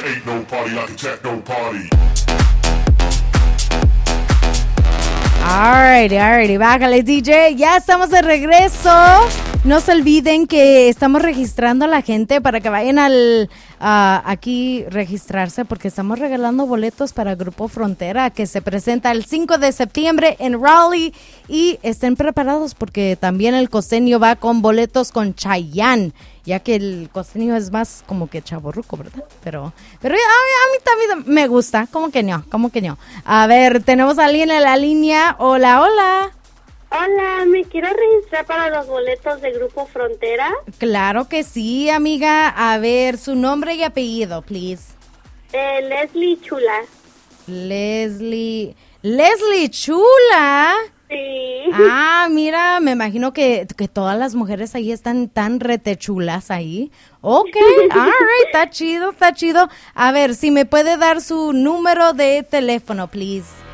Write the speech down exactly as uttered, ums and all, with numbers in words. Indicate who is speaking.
Speaker 1: ain't no party like a techno party.
Speaker 2: Alrighty, alrighty, bájale D J, ya estamos de regreso. No se olviden que estamos registrando a la gente para que vayan al uh, aquí registrarse porque estamos regalando boletos para Grupo Frontera que se presenta el cinco de septiembre en Raleigh y estén preparados porque también el costeño va con boletos con Chayanne, ya que el costeño es más como que chavorruco, ¿verdad? Pero, pero a, mí, a mí también me gusta, como que no, como que no. A ver, tenemos a alguien en la línea. Hola, hola.
Speaker 3: Hola, me quiero registrar para los boletos de Grupo Frontera.
Speaker 2: Claro que sí, amiga. A ver, su nombre y apellido, please.
Speaker 3: Eh, Leslie Chula.
Speaker 2: Leslie. Leslie Chula.
Speaker 3: Sí.
Speaker 2: Ah, mira, me imagino que, que todas las mujeres ahí están tan retechulas ahí. Ok, alright, está chido, está chido. A ver, si me puede dar su número de teléfono, please.